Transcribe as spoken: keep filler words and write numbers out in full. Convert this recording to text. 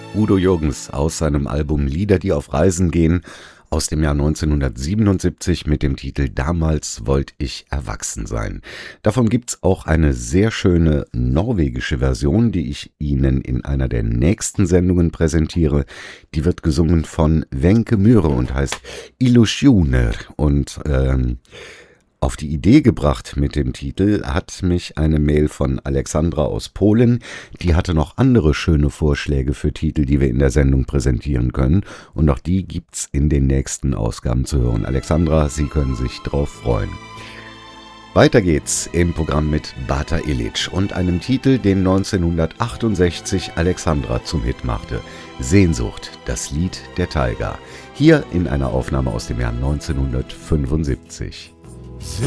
Udo Jürgens aus seinem Album Lieder, die auf Reisen gehen, aus dem Jahr neunzehnhundertsiebenundsiebzig mit dem Titel Damals wollt ich erwachsen sein. Davon gibt's auch eine sehr schöne norwegische Version, die ich Ihnen in einer der nächsten Sendungen präsentiere. Die wird gesungen von Wenche Myhre und heißt Illusioner. Und ähm, auf die Idee gebracht mit dem Titel hat mich eine Mail von Alexandra aus Polen. Die hatte noch andere schöne Vorschläge für Titel, die wir in der Sendung präsentieren können. Und auch die gibt's in den nächsten Ausgaben zu hören. Alexandra, Sie können sich drauf freuen. Weiter geht's im Programm mit Bata Illich und einem Titel, den neunzehnhundertachtundsechzig Alexandra zum Hit machte. Sehnsucht, das Lied der Taiga. Hier in einer Aufnahme aus dem Jahr neunzehnhundertfünfundsiebzig.